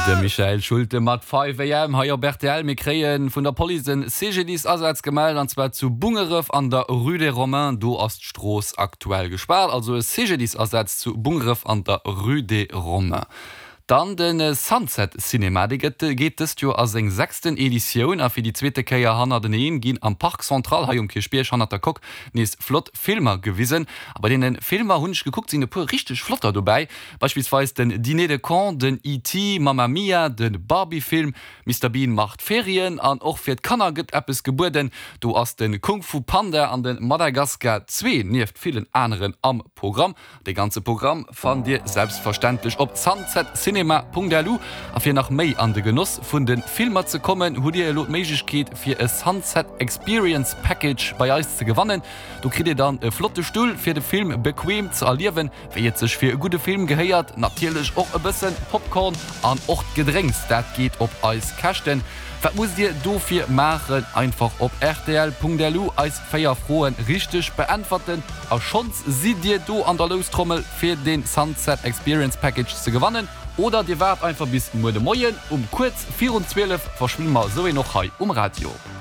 Der Michael Schulte mat 5am haier Bertel me kreien vun der Polisen CGDs Ersatz gemeldet anzwa zu Bungeref an der Rue des Romains do Oststroß aktuell gespart, also CGDs Ersatz zu Bungeref an der Rue des Romains. Dann den Sunset Cinema geht es jo as eng 6. Edition a fir die zweite Keier Hanna den gin am Park Central ha Kirschbiersch Han der Kock nees Flot Filmer gewissen, aber den Filmer hunsch geguckt sind pur richtig flotter dabei, beispielsweise den Dîner de Con, den E.T., Mamma Mia, den Barbie-Film, Mr. Bean macht Ferien an och fir Kanner gëtt Appes geburden, du hast den Kung Fu Panda an den Madagaskar 2 nieft vielen anderen am Programm. De ganze Programm fand dir selbstverständlich op Sunset Cinema cinema.lu afir nach méi an de Genuss vun den Filmer ze kommen, hu Dir lot Meigkeet fir e Sunset Experience Package bei Eis ze gewannen. Du kriet dann e flotte Stuhl fir de Film bequem ze erliewen, fir jetzt sech fir e gute Film geheiert, natierlech och e bisssen Popcorn an och Gedrängs, dat geht op Eis kachten. Was muss dir dofir machen? Einfach op rtl.lu als Feierfroen richtig beantworten. A Chance sieht dir du an der Lostrommel für den Sunset Experience Package zu gewinnen. Oder dir wart einfach bis Morgen um kurz 4:12 verschwimmen wir so wie noch hier Radio.